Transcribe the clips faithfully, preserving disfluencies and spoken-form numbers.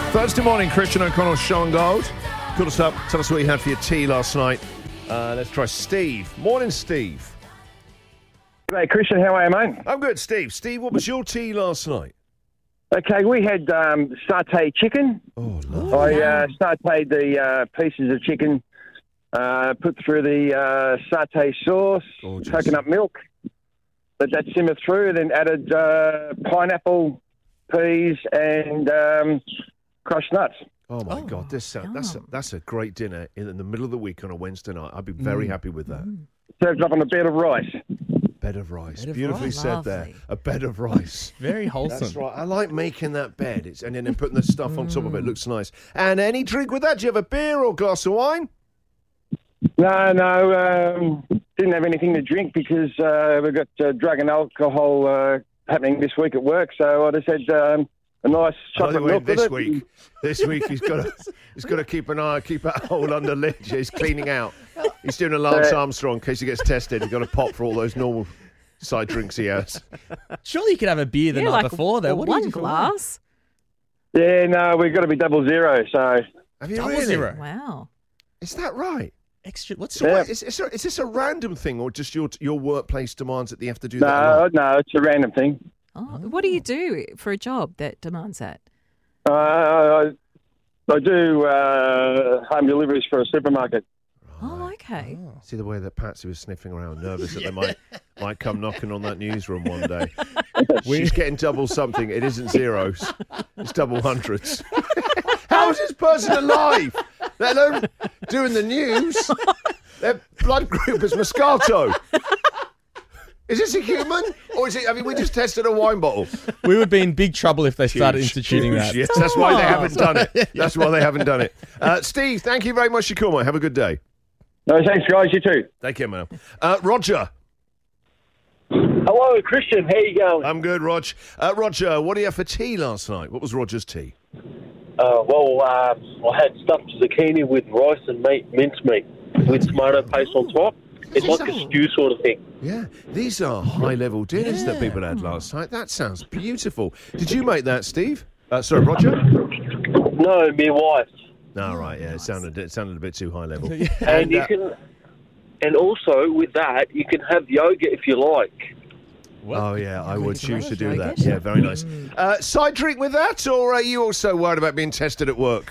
Thursday morning, Christian O'Connell, Sean Gold. Call us up, tell us what you had for your tea last night. Uh, let's try Steve. Morning, Steve. Hey, Christian, how are you, mate? I'm good, Steve. Steve, what was your tea last night? Okay, we had um, satay chicken. Oh, lovely. I uh, sauteed the uh, pieces of chicken, uh, put through the uh, satay sauce, Gorgeous. coconut milk, let that simmer through, then added uh, pineapple, peas, and um, crushed nuts. Oh, my Oh, God. This uh, that's, a, yum. that's a great dinner in, in the middle of the week on a Wednesday night. I'd be very Mm. happy with that. Mm. Served up on a bed of rice. Bed of rice. Bed of Beautifully rice. said there. Lovely. A bed of rice. Very wholesome. That's right. I like making that bed. It's, and then putting the stuff on top of it. Looks nice. And any drink with that? Do you have a beer or a glass of wine? No, no, um, didn't have anything to drink because uh, we've got uh, drug and alcohol uh, happening this week at work, so I just had um, a nice By the chocolate way, milk with this it. week, this week he's got to he's got to keep an eye, keep a hole under lid. He's cleaning out. He's doing a Lance Uh, Armstrong in case he gets tested. He's got to pop for all those normal side drinks he has. Surely you could have a beer the Yeah, night like before, though. well, What do you one do for wine? glass. Yeah, no, we've got to be double zero, so... Have you Double really? zero. Wow. Is that right? Extra. What's So Yeah. wait, is, is, is this a random thing, or just your your workplace demands that you have to do that? a No, lot? no, it's a random thing. Oh, what do you do for a job that demands that? Uh, I, I do uh, home deliveries for a supermarket. Oh, okay. See the way that Patsy was sniffing around, nervous that they might might come knocking on that newsroom one day. She's getting double something. It isn't zeros. It's double hundreds. How is this person alive? Let alone doing the news. Their blood group is Moscato. Is this a human? Or is it, I mean, we just tested a wine bottle. We would be in big trouble if they started Huge, instituting huge. that. Yes, that's why they Oh. haven't done it. That's why they haven't done it. Uh, Steve, thank you very much for your call, mate. Have a good day. No, thanks, guys. You too. Take care, man. Uh, Roger. Hello, Christian. How you going? I'm good, Rog. Uh, Roger, what do you have for tea last night? What was Roger's tea? Uh, well, um, I had stuffed zucchini with rice and meat, mincemeat, with tomato paste on top. It's like a stew sort of thing. Yeah, these are high-level dinners that people had last night. That sounds beautiful. Did you make that, Steve? Uh, sorry, Roger? No, my wife. No, right, yeah, it sounded, it sounded a bit too high-level. And you uh, can, and also with that, you can have yogurt if you like. Oh, yeah, I would choose to do Yogurt? that. Yeah, very nice. Uh, side drink with that, or are you also worried about being tested at work?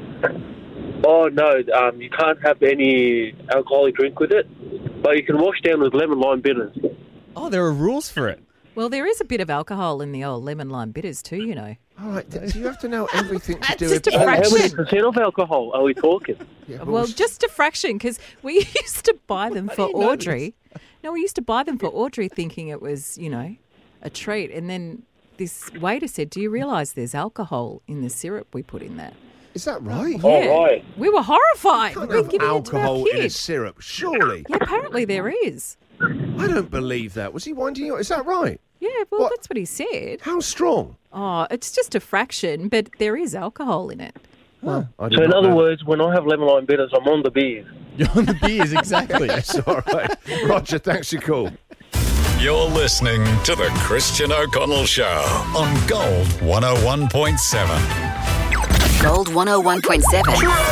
Oh no, um, you can't have any alcoholic drink with it, but you can wash down with lemon lime bitters. Oh, there are rules for it. Well, there is a bit of alcohol in the old lemon lime bitters too, you know. All right, do you have to know everything to do just with a How fraction. many percent of alcohol are we talking? Yeah, but Well, what's- just a fraction, because we used to buy them for do you know Audrey. No, we used to buy them for Audrey thinking it was, you know, a treat. And then this waiter said, do you realise there's alcohol in the syrup we put in that? Is that right? Oh, right. We were horrified. You can't We were have giving it to our alcohol in a kids. syrup, surely. Yeah, apparently there is. I don't believe that. Was he winding you? Is that right? Yeah, well, What? that's what he said. How strong? Oh, it's just a fraction, but there is alcohol in it. Well, I did So in not other know. words, when I have lemon lime bitters, I'm on the beers. You're on the beers, exactly. Yes, all right. Roger, thanks for your call. You're listening to the Christian O'Connell Show on Gold one oh one point seven. Gold one oh one point seven.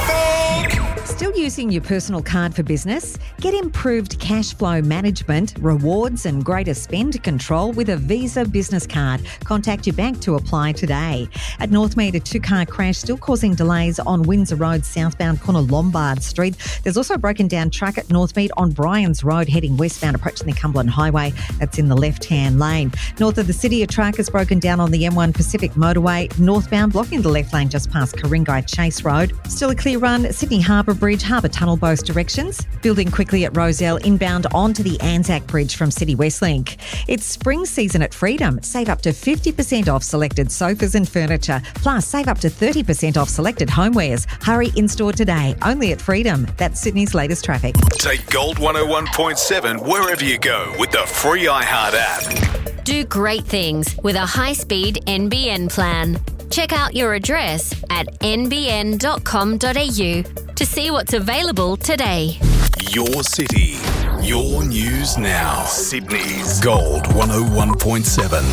Still using your personal card for business? Get improved cash flow management, rewards and greater spend control with a Visa business card. Contact your bank to apply today. At Northmead, a two-car crash still causing delays on Windsor Road, southbound corner Lombard Street. There's also a broken down truck at Northmead on Bryans Road heading westbound approaching the Cumberland Highway. That's in the left-hand lane. North of the city, a truck is broken down on the M one Pacific Motorway northbound, blocking the left lane just past Ku-ring-gai Chase Road. Still a clear run, Sydney Harbour Bridge, Harbour Tunnel both directions. Building quickly at Roselle, inbound onto the Anzac Bridge from City Westlink. It's spring season at Freedom. Save up to fifty percent off selected sofas and furniture. Plus, save up to thirty percent off selected homewares. Hurry in-store today, only at Freedom. That's Sydney's latest traffic. Take Gold one oh one point seven wherever you go with the free iHeart app. Do great things with a high-speed N B N plan. Check out your address at n b n dot com dot a u to see what's available today. Your city, your news now. Sydney's Gold one oh one point seven.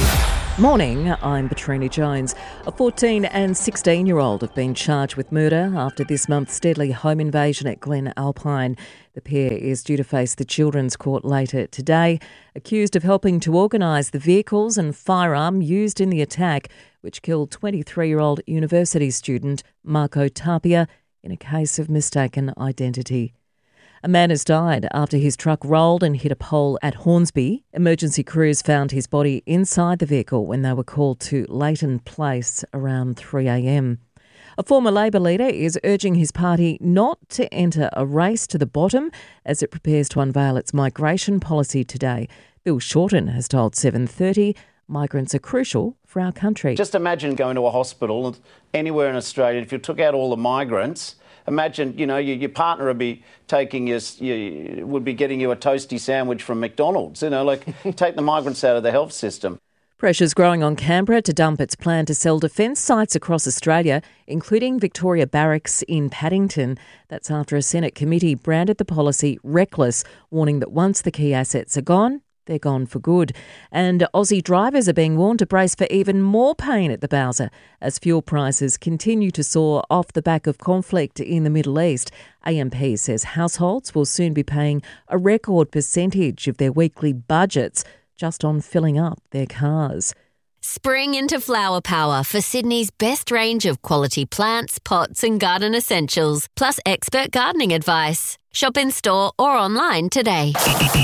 Morning, I'm Petrina Jones. A fourteen and sixteen-year-old have been charged with murder after this month's deadly home invasion at Glen Alpine. The pair is due to face the Children's Court later today, accused of helping to organise the vehicles and firearm used in the attack, which killed twenty-three-year-old university student Marco Tapia in a case of mistaken identity. A man has died after his truck rolled and hit a pole at Hornsby. Emergency crews found his body inside the vehicle when they were called to Leighton Place around three a.m. A former Labor leader is urging his party not to enter a race to the bottom as it prepares to unveil its migration policy today. Bill Shorten has told seven thirty migrants are crucial for our country. Just imagine going to a hospital anywhere in Australia. If you took out all the migrants, imagine, you know, your, your partner would be taking you, you, would be getting you a toasty sandwich from McDonald's. You know, like take the migrants out of the health system. Pressure's growing on Canberra to dump its plan to sell defence sites across Australia, including Victoria Barracks in Paddington. That's after a Senate committee branded the policy reckless, warning that once the key assets are gone, they're gone for good. And Aussie drivers are being warned to brace for even more pain at the Bowser as fuel prices continue to soar off the back of conflict in the Middle East. A M P says households will soon be paying a record percentage of their weekly budgets just on filling up their cars. Spring into flower power for Sydney's best range of quality plants, pots and garden essentials, plus expert gardening advice. Shop in store or online today.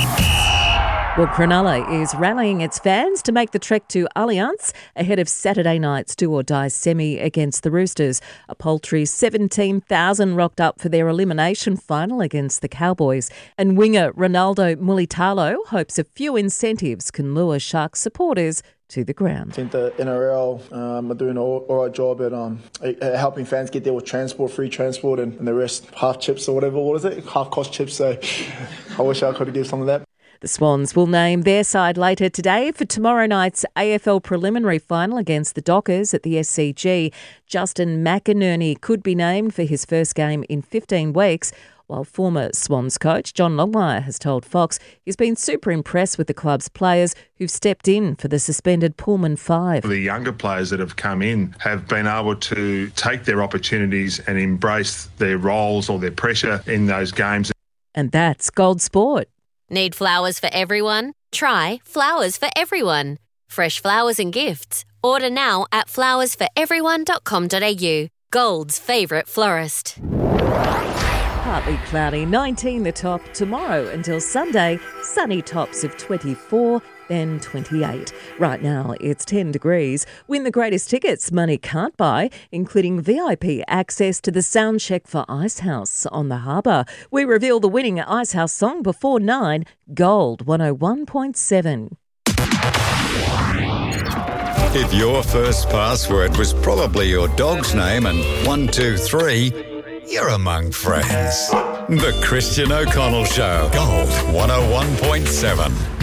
Well, Cronulla is rallying its fans to make the trek to Allianz ahead of Saturday night's do-or-die semi against the Roosters. A paltry seventeen thousand rocked up for their elimination final against the Cowboys. And winger Ronaldo Mulitalo hopes a few incentives can lure Sharks supporters to the ground. I think the N R L um, are doing an all, all right job at um, helping fans get there with transport, free transport, and, and the rest half chips or whatever. What is it? Half cost chips. So I wish I could have given some of that. The Swans will name their side later today for tomorrow night's A F L preliminary final against the Dockers at the S C G. Justin McInerney could be named for his first game in fifteen weeks, while former Swans coach John Longmire has told Fox he's been super impressed with the club's players who've stepped in for the suspended Pullman Five. The younger players that have come in have been able to take their opportunities and embrace their roles or their pressure in those games. And that's Gold Sport. Need flowers for everyone? Try Flowers for Everyone. Fresh flowers and gifts. Order now at flowers for everyone dot com dot a u. Gold's favourite florist. Partly cloudy, nineteen the top. Tomorrow until Sunday, sunny tops of twenty-four, then twenty-eight. Right now, it's ten degrees. Win the greatest tickets money can't buy, including V I P access to the sound check for Icehouse on the harbour. We reveal the winning Icehouse song before nine, Gold one oh one point seven. If your first password was probably your dog's name and one, two, three, you're among friends. The Christian O'Connell Show, Gold one oh one point seven.